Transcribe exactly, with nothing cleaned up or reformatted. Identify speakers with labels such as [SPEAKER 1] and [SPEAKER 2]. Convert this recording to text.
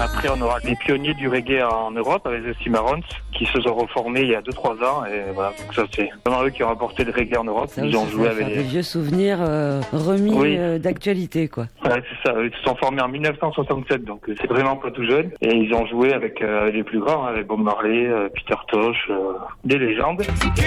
[SPEAKER 1] après, on aura les pionniers du reggae en Europe avec les Cimarrons qui se sont reformés il y a deux trois ans. Et voilà, donc ça, c'est vraiment eux qui ont apporté le reggae en Europe.
[SPEAKER 2] Ça
[SPEAKER 1] Ils ont joué avec
[SPEAKER 2] des
[SPEAKER 1] les...
[SPEAKER 2] vieux souvenirs euh, remis
[SPEAKER 1] oui.
[SPEAKER 2] euh, d'actualité, quoi.
[SPEAKER 1] Ouais, c'est ça. Ils se sont formés en mille neuf cent soixante-sept, donc c'est vraiment pas tout jeune. Et ils ont joué avec euh, les plus grands, hein, avec Bob Marley, euh, Peter Tosh, euh, des légendes.